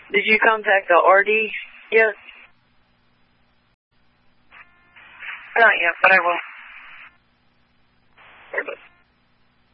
Did you contact the RD yet? Not yet, but I will.